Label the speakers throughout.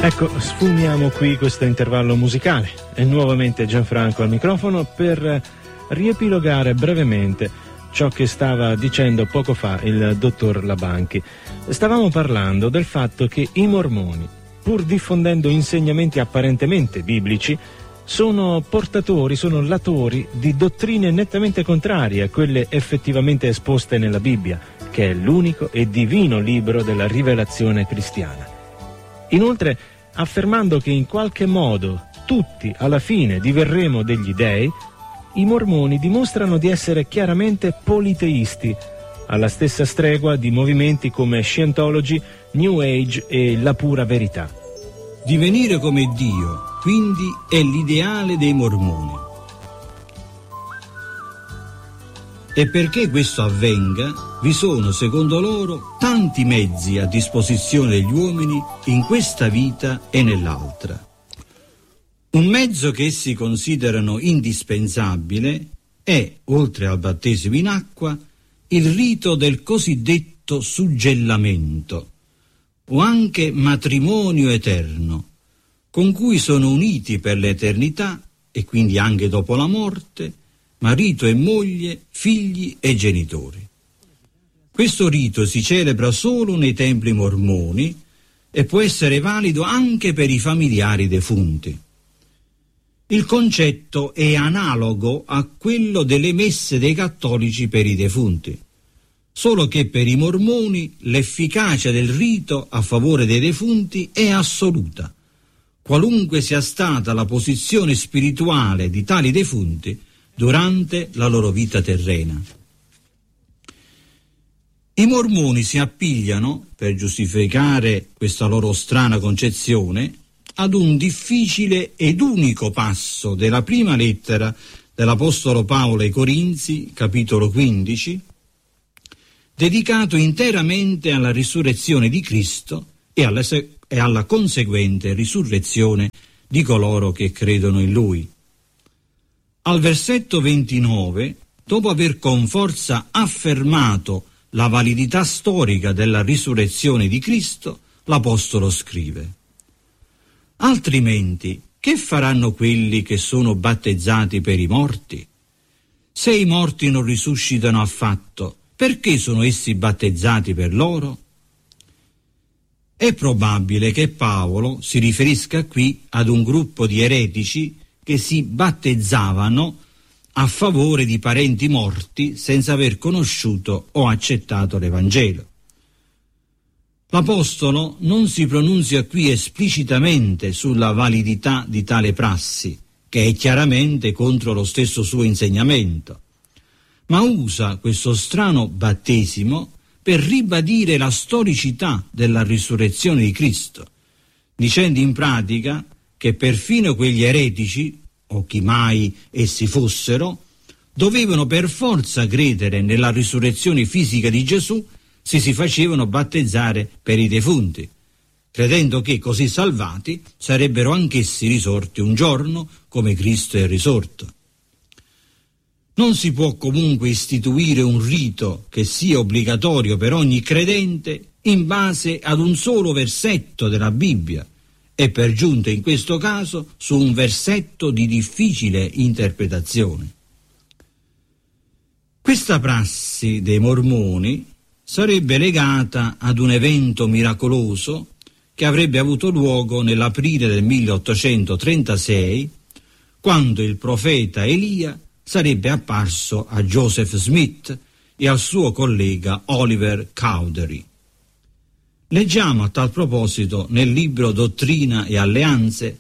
Speaker 1: Ecco, sfumiamo qui questo intervallo musicale. È nuovamente Gianfranco al microfono per riepilogare brevemente ciò che stava dicendo poco fa il dottor Labanchi. Stavamo parlando del fatto che i mormoni, pur diffondendo insegnamenti apparentemente biblici, sono latori di dottrine nettamente contrarie a quelle effettivamente esposte nella Bibbia, che è l'unico e divino libro della rivelazione cristiana. Inoltre, affermando che in qualche modo tutti alla fine diverremo degli dei, i mormoni dimostrano di essere chiaramente politeisti, alla stessa stregua di movimenti come Scientology, New Age e La Pura Verità.
Speaker 2: Divenire come Dio, quindi, è l'ideale dei mormoni. E perché questo avvenga, vi sono, secondo loro, tanti mezzi a disposizione degli uomini in questa vita e nell'altra. Un mezzo che essi considerano indispensabile è, oltre al battesimo in acqua, il rito del cosiddetto suggellamento, o anche matrimonio eterno, con cui sono uniti per l'eternità e quindi anche dopo la morte, marito e moglie, figli e genitori. Questo rito si celebra solo nei templi mormoni e può essere valido anche per i familiari defunti. Il concetto è analogo a quello delle messe dei cattolici per i defunti, solo che per i mormoni l'efficacia del rito a favore dei defunti è assoluta, qualunque sia stata la posizione spirituale di tali defunti durante la loro vita terrena. I mormoni si appigliano, per giustificare questa loro strana concezione, ad un difficile ed unico passo della prima lettera dell'Apostolo Paolo ai Corinzi, capitolo 15, dedicato interamente alla risurrezione di Cristo e alla conseguente risurrezione di coloro che credono in Lui. Al versetto 29, dopo aver con forza affermato la validità storica della risurrezione di Cristo, l'Apostolo scrive: altrimenti, che faranno quelli che sono battezzati per i morti? Se i morti non risuscitano affatto, perché sono essi battezzati per loro? È probabile che Paolo si riferisca qui ad un gruppo di eretici che si battezzavano a favore di parenti morti senza aver conosciuto o accettato l'Evangelo. L'Apostolo non si pronunzia qui esplicitamente sulla validità di tale prassi, che è chiaramente contro lo stesso suo insegnamento, ma usa questo strano battesimo per ribadire la storicità della risurrezione di Cristo, dicendo in pratica che perfino quegli eretici, o chi mai essi fossero, dovevano per forza credere nella risurrezione fisica di Gesù se si facevano battezzare per i defunti, credendo che così salvati sarebbero anch'essi risorti un giorno come Cristo è risorto. Non si può comunque istituire un rito che sia obbligatorio per ogni credente in base ad un solo versetto della Bibbia e per giunta in questo caso su un versetto di difficile interpretazione. Questa prassi dei mormoni sarebbe legata ad un evento miracoloso che avrebbe avuto luogo nell'aprile del 1836, quando il profeta Elia sarebbe apparso a Joseph Smith e al suo collega Oliver Cowdery. Leggiamo a tal proposito nel libro Dottrina e Alleanze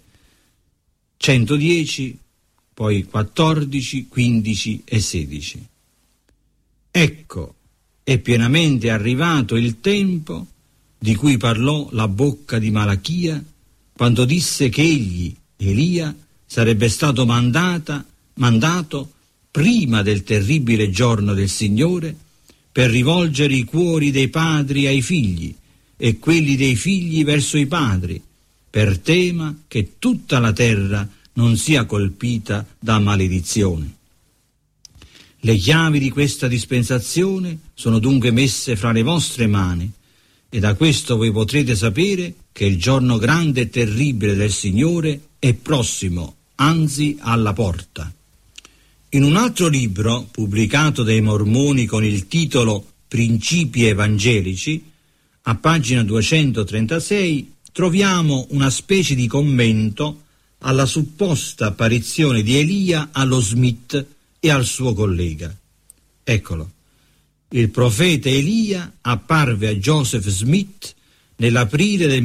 Speaker 2: 110, poi 14, 15 e 16. Ecco, è pienamente arrivato il tempo di cui parlò la bocca di Malachia quando disse che egli, Elia, sarebbe stato mandato prima del terribile giorno del Signore per rivolgere i cuori dei padri ai figli e quelli dei figli verso i padri, per tema che tutta la terra non sia colpita da maledizione. Le chiavi di questa dispensazione sono dunque messe fra le vostre mani, e da questo voi potrete sapere che il giorno grande e terribile del Signore è prossimo, anzi alla porta. In un altro libro, pubblicato dai Mormoni con il titolo Principi evangelici, a pagina 236, troviamo una specie di commento alla supposta apparizione di Elia allo Smith e al suo collega. Eccolo. Il profeta Elia apparve a Joseph Smith nell'aprile del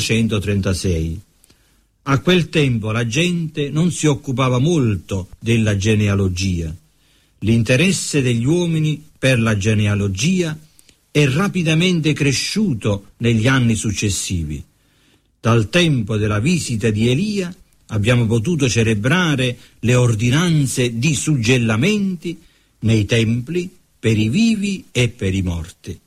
Speaker 2: 1836. A quel tempo la gente non si occupava molto della genealogia. L'interesse degli uomini per la genealogia è rapidamente cresciuto negli anni successivi. Dal tempo della visita di Elia abbiamo potuto celebrare le ordinanze di suggellamenti nei templi per i vivi e per i morti.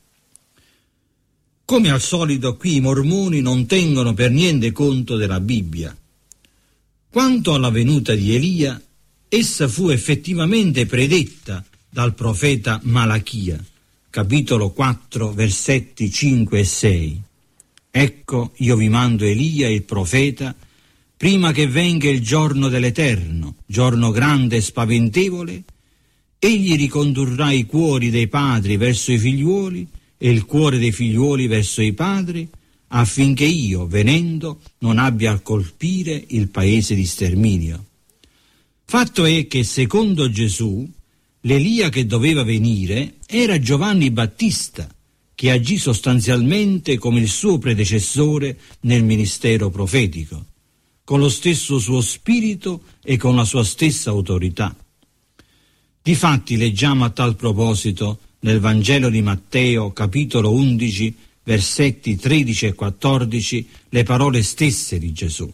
Speaker 2: Come al solito, qui i mormoni non tengono per niente conto della Bibbia. Quanto alla venuta di Elia, essa fu effettivamente predetta dal profeta Malachia, capitolo 4, versetti 5 e 6. Ecco, io vi mando Elia, il profeta, prima che venga il giorno dell'Eterno, giorno grande e spaventevole. Egli ricondurrà i cuori dei padri verso i figliuoli e il cuore dei figliuoli verso i padri, affinché io, venendo, non abbia a colpire il paese di sterminio. Fatto è che, secondo Gesù, l'Elia che doveva venire era Giovanni Battista, che agì sostanzialmente come il suo predecessore nel ministero profetico, con lo stesso suo spirito e con la sua stessa autorità. Difatti leggiamo a tal proposito nel Vangelo di Matteo, capitolo 11, versetti 13 e 14, le parole stesse di Gesù.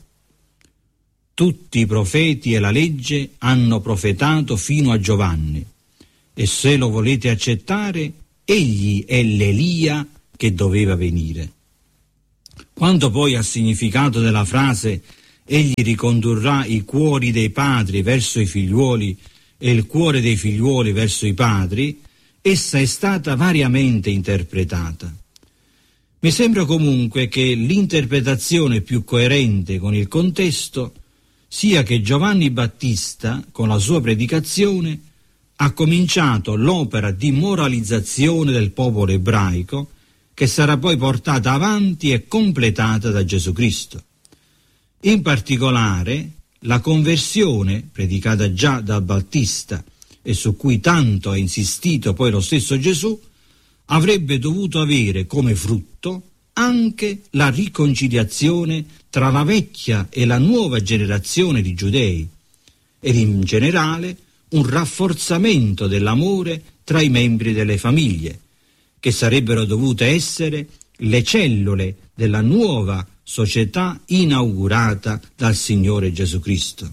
Speaker 2: Tutti i profeti e la legge hanno profetato fino a Giovanni, e se lo volete accettare, egli è l'Elia che doveva venire. Quanto poi al significato della frase «Egli ricondurrà i cuori dei padri verso i figliuoli e il cuore dei figliuoli verso i padri», essa è stata variamente interpretata. Mi sembra comunque che l'interpretazione più coerente con il contesto sia che Giovanni Battista, con la sua predicazione, ha cominciato l'opera di moralizzazione del popolo ebraico, che sarà poi portata avanti e completata da Gesù Cristo. In particolare, la conversione, predicata già da Battista e su cui tanto ha insistito poi lo stesso Gesù, avrebbe dovuto avere come frutto anche la riconciliazione tra la vecchia e la nuova generazione di giudei ed in generale un rafforzamento dell'amore tra i membri delle famiglie, che sarebbero dovute essere le cellule della nuova società inaugurata dal Signore Gesù Cristo.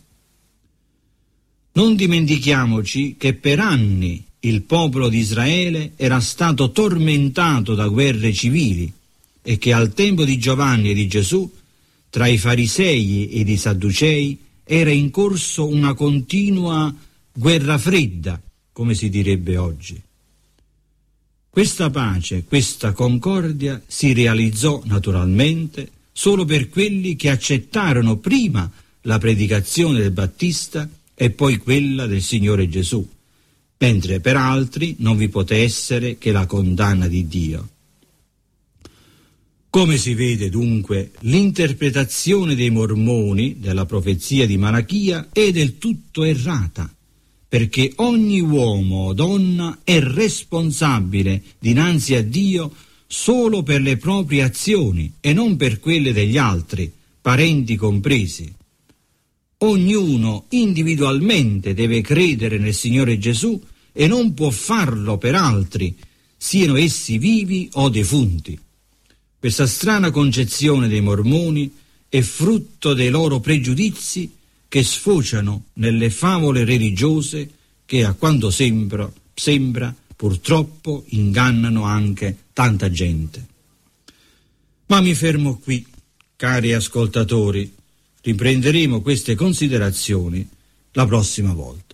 Speaker 2: Non dimentichiamoci che per anni il popolo di Israele era stato tormentato da guerre civili e che al tempo di Giovanni e di Gesù, tra i farisei ed i sadducei, era in corso una continua guerra fredda, come si direbbe oggi. Questa pace, questa concordia si realizzò naturalmente solo per quelli che accettarono prima la predicazione del Battista e poi quella del Signore Gesù, mentre per altri non vi poté essere che la condanna di Dio. Come si vede dunque, l'interpretazione dei mormoni della profezia di Malachia è del tutto errata, perché ogni uomo o donna è responsabile dinanzi a Dio solo per le proprie azioni e non per quelle degli altri, parenti compresi. Ognuno individualmente deve credere nel Signore Gesù e non può farlo per altri, siano essi vivi o defunti. Questa strana concezione dei mormoni è frutto dei loro pregiudizi che sfociano nelle favole religiose che, a quanto sembra, purtroppo ingannano anche tanta gente. Ma mi fermo qui, cari ascoltatori. Riprenderemo queste considerazioni la prossima volta.